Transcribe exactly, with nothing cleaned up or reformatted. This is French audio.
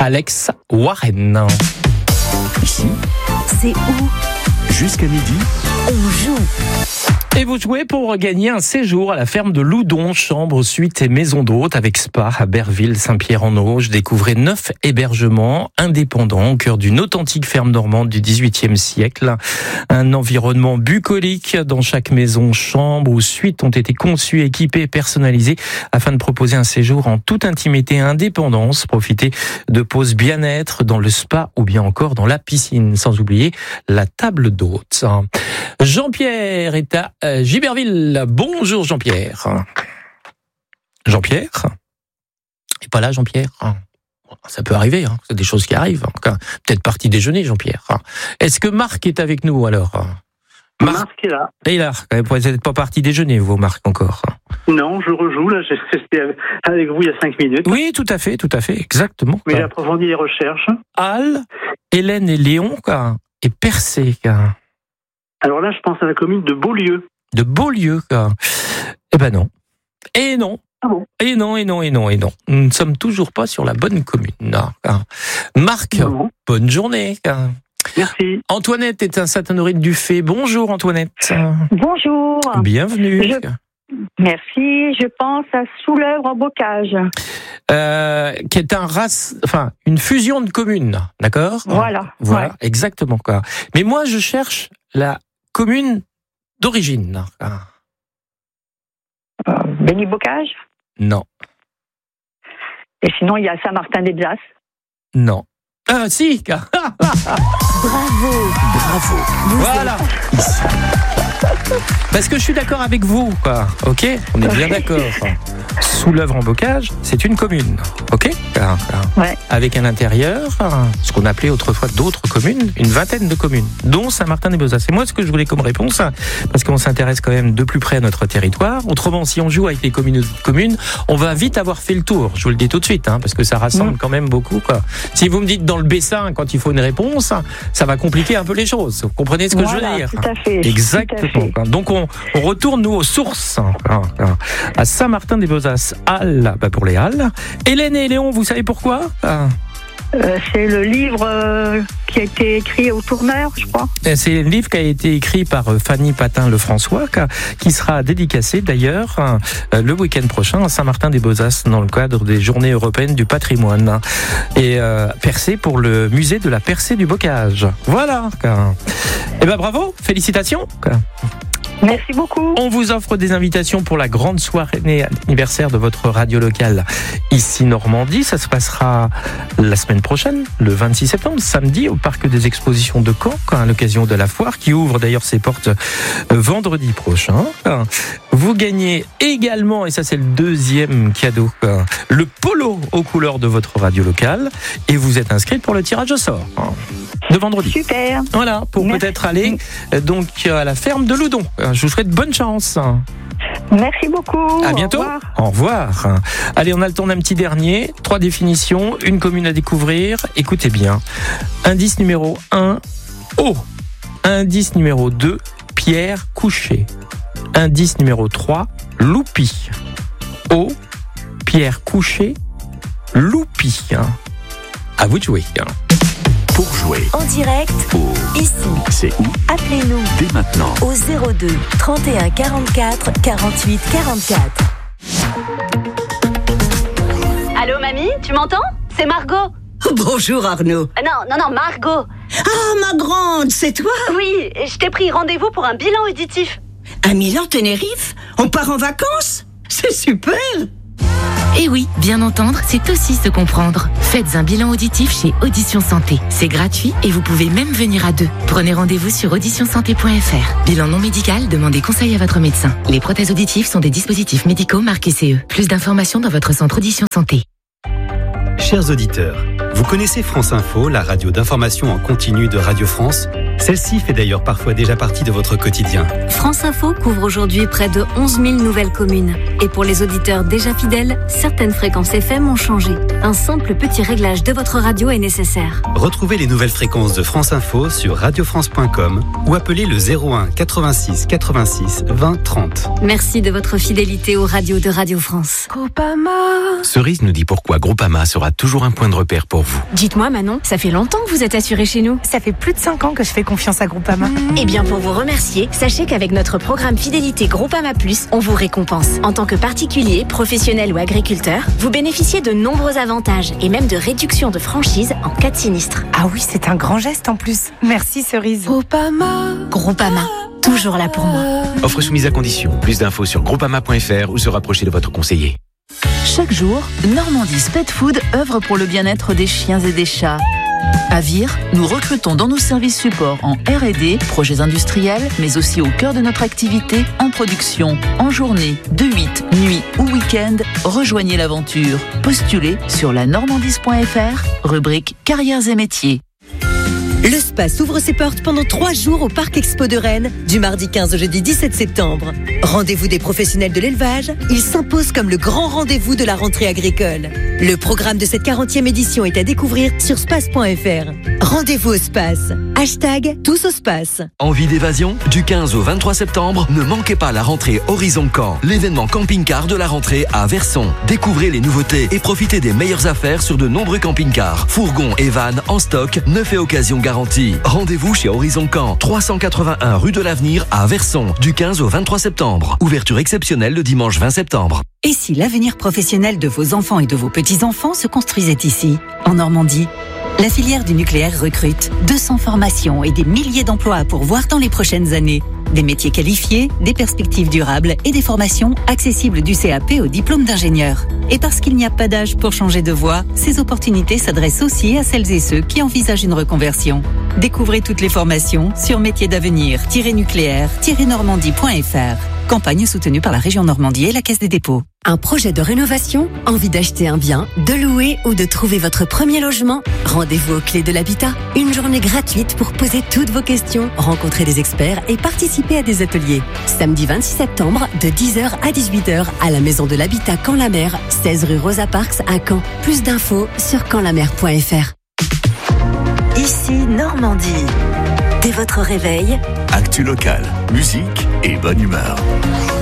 Alex Warren. Ici, c'est où? Jusqu'à midi, on joue. Et vous jouez pour gagner un séjour à la ferme de Loudon, chambre, suite et maison d'hôtes avec spa à Berville, Saint-Pierre-en-Auge. Découvrez neuf hébergements indépendants au cœur d'une authentique ferme normande du dix-huitième siècle. Un environnement bucolique dans chaque maison, chambre ou suite ont été conçus, équipés, personnalisés afin de proposer un séjour en toute intimité et indépendance. Profitez de pauses bien-être dans le spa ou bien encore dans la piscine, sans oublier la table d'hôtes. Jean-Pierre est à Giberville. Bonjour Jean-Pierre. Jean-Pierre ? Il n'est pas là Jean-Pierre ? Ça peut arriver, hein. C'est des choses qui arrivent. Peut-être parti déjeuner Jean-Pierre. Est-ce que Marc est avec nous alors ? Marc, Marc est là. Et là, vous n'êtes pas parti déjeuner vous Marc encore ? Non, je rejoue, là, j'étais avec vous il y a cinq minutes. Oui, tout à fait, tout à fait, exactement. Mais j'ai approfondi les recherches. Al, Hélène et Léon, quoi, et Percé, quoi. Alors là, je pense à la commune de Beaulieu. De Beaulieu, quoi. Eh ben non. Et non. Ah bon ? Et non, et non, et non, et non. Nous ne sommes toujours pas sur la bonne commune. Non, quoi. Marc, non. Bonne journée. Quoi. Merci. Antoinette est à Sainte-Honorine-du-Fay. Bonjour Antoinette. Bonjour. Bienvenue. Je... Merci. Je pense à Soulèvre en Bocage. Euh, qui est un race, enfin une fusion de communes, d'accord ? Voilà. Voilà, ouais. Exactement quoi. Mais moi je cherche la commune d'origine. Euh, Béni-Bocage ? Non. Et sinon il y a Saint-Martin-des-Blas ? Non. Ah si. Bravo. bravo. Vous Voilà. Parce que je suis d'accord avec vous, quoi. Ok, on est bien d'accord. Soulèvre en Bocage, c'est une commune, ok ? Ouais. Avec à l'intérieur, ce qu'on appelait autrefois d'autres communes, une vingtaine de communes, dont Saint-Martin-des-Bozas. C'est moi ce que je voulais comme réponse, parce qu'on s'intéresse quand même de plus près à notre territoire. Autrement, si on joue avec les communes, communes, on va vite avoir fait le tour. Je vous le dis tout de suite, hein, parce que ça rassemble mmh. quand même beaucoup, quoi. Si vous me dites dans le Bessin, quand il faut une réponse, ça va compliquer un peu les choses. Vous comprenez ce que voilà, je veux dire ? Tout à fait. Exactement. Tout à fait. Donc on, on retourne nous aux sources, à Saint-Martin-des-Bozas, Halles, bah pour les Halles. Hélène et Léon, vous savez pourquoi ? euh, C'est le livre euh, qui a été écrit au Tourneur, je crois. C'est un livre qui a été écrit par Fanny Patin-Lefrançois, qui sera dédicacé d'ailleurs le week-end prochain à Saint-Martin-des-Bozas dans le cadre des Journées européennes du patrimoine. Et euh, Percé pour le musée de la Percée du Bocage. Voilà. Et ben bravo, félicitations. Merci beaucoup. On vous offre des invitations pour la grande soirée anniversaire de votre radio locale ici Normandie. Ça se passera la semaine prochaine, le vingt-six septembre, samedi, au Parc des Expositions de Caen, à l'occasion de la foire, qui ouvre d'ailleurs ses portes vendredi prochain. Vous gagnez également, et ça c'est le deuxième cadeau, le polo aux couleurs de votre radio locale, et vous êtes inscrite pour le tirage au sort de vendredi. Super. Voilà, pour Merci. peut-être aller donc à la ferme de Loudon. Je vous souhaite bonne chance. Merci beaucoup. À bientôt. Au revoir. Au revoir. Allez, on a le temps d'un petit dernier. Trois définitions, une commune à découvrir. Écoutez bien. Indice numéro un, eau. Indice numéro deux, pierre couchée. Indice numéro trois, loupi. Eau, pierre couchée, loupi. À vous de jouer. Pour jouer en direct, au ici, c'est où ? Appelez-nous dès maintenant au zéro deux trente et un quarante-quatre quarante-huit quarante-quatre. Allô mamie, tu m'entends ? C'est Margot. Bonjour Arnaud. Euh, non, non, non, Margot. Ah, ma grande, c'est toi ? Oui, je t'ai pris rendez-vous pour un bilan auditif. À Milan-Tenerife ? On part en vacances ? C'est super ! Et oui, bien entendre, c'est aussi se comprendre. Faites un bilan auditif chez Audition Santé. C'est gratuit et vous pouvez même venir à deux. Prenez rendez-vous sur audition santé point f r. Bilan non médical, demandez conseil à votre médecin. Les prothèses auditives sont des dispositifs médicaux marqués C E. Plus d'informations dans votre centre Audition Santé. Chers auditeurs, vous connaissez France Info, la radio d'information en continu de Radio France ? Celle-ci fait d'ailleurs parfois déjà partie de votre quotidien. France Info couvre aujourd'hui près de onze mille nouvelles communes. Et pour les auditeurs déjà fidèles, certaines fréquences F M ont changé. Un simple petit réglage de votre radio est nécessaire. Retrouvez les nouvelles fréquences de France Info sur radio france point com ou appelez le zéro un quatre-vingt-six quatre-vingt-six vingt trente. Merci de votre fidélité aux radios de Radio France. Groupama. Cerise nous dit pourquoi Groupama sera toujours un point de repère pour pour vous. Dites-moi Manon, ça fait longtemps que vous êtes assurée chez nous? Ça fait plus de cinq ans que je fais confiance à Groupama. Eh bien pour vous remercier, sachez qu'avec notre programme Fidélité Groupama Plus, on vous récompense. En tant que particulier, professionnel ou agriculteur, vous bénéficiez de nombreux avantages et même de réductions de franchise en cas de sinistre. Ah oui, c'est un grand geste en plus. Merci Cerise. Groupama. Groupama, toujours là pour moi. Offre soumise à condition. Plus d'infos sur groupama point f r ou se rapprocher de votre conseiller. Chaque jour, Normandie's Pet Food œuvre pour le bien-être des chiens et des chats. À Vire, nous recrutons dans nos services supports en R et D, projets industriels, mais aussi au cœur de notre activité, en production, en journée, de huit, nuit ou week-end. Rejoignez l'aventure. Postulez sur la normandise point f r, rubrique carrières et métiers. Le spa s'ouvre ses portes pendant trois jours au Parc Expo de Rennes, du mardi quinze au jeudi dix-sept septembre. Rendez-vous des professionnels de l'élevage, il s'impose comme le grand rendez-vous de la rentrée agricole. Le programme de cette quarantième édition est à découvrir sur space point f r. Rendez-vous au Space. Hashtag tous au Space. Envie d'évasion? Du quinze au vingt-trois septembre, ne manquez pas la rentrée Horizon Camp, l'événement camping-car de la rentrée à Verson. Découvrez les nouveautés et profitez des meilleures affaires sur de nombreux camping-cars, fourgons et vannes en stock, neuf et occasion garantie. Rendez-vous chez Horizon Camp, trois cent quatre-vingt-un rue de l'Avenir à Verson, du quinze au vingt-trois septembre. Ouverture exceptionnelle le dimanche vingt septembre. Et si l'avenir professionnel de vos enfants et de vos petits-enfants se construisait ici, en Normandie? La filière du nucléaire recrute deux cents formations et des milliers d'emplois à pourvoir dans les prochaines années. Des métiers qualifiés, des perspectives durables et des formations accessibles du C A P au diplôme d'ingénieur. Et parce qu'il n'y a pas d'âge pour changer de voie, ces opportunités s'adressent aussi à celles et ceux qui envisagent une reconversion. Découvrez toutes les formations sur métiers d'avenir nucléaire normandie point f r. Campagne soutenue par la région Normandie et la Caisse des dépôts. Un projet de rénovation? Envie d'acheter un bien, de louer ou de trouver votre premier logement? Rendez-vous aux Clés de l'Habitat. Une journée gratuite pour poser toutes vos questions, rencontrer des experts et participer à des ateliers. Samedi vingt-six septembre, de dix heures à dix-huit heures, à la Maison de l'Habitat Caen-la-Mer, seize rue Rosa Parks à Caen. Plus d'infos sur caen la mer point f r. Ici Normandie. Dès votre réveil, Actu locale, musique et bonne humeur.